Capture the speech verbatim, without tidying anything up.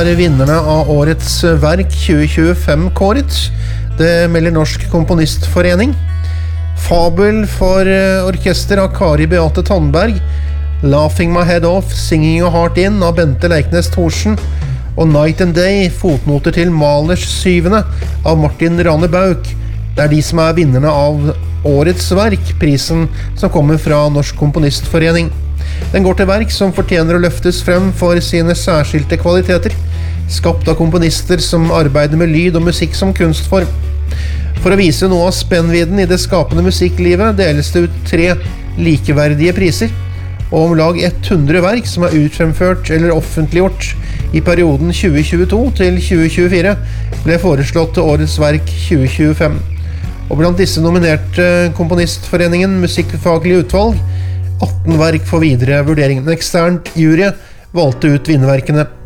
er vinnerne av årets verk tjue tjuefem kåret. Det melder Norsk Komponistforening. Fabel for orkester av Kari Beate Tandberg, Laughing My Head Off, Singing Your Heart In av Bente Leiknes Thorsen, og Night and Day, fotnoter til Malers syvende av Martin Rane Bauk. Det er de som er vinnerne av årets verk, prisen som kommer fra Norsk Komponistforening. Den går til verk som fortjener å løftes frem for sine særskilte kvaliteter, skapt av komponister som arbeider med lyd og musikk som kunstform. For å vise noe av spennvidden i det skapende musikklivet deles det ut tre likeverdige priser, og om lag hundre verk som er utfremført eller offentliggjort i perioden tjue tjueto til tjue tjuefire ble foreslått til årets verk tjue tjuefem. Og blant disse nominerte Komponistforeningen musikkfaglig utvalg atten verk for videre vurdering. En eksternt jury valgte ut vinnerverkene.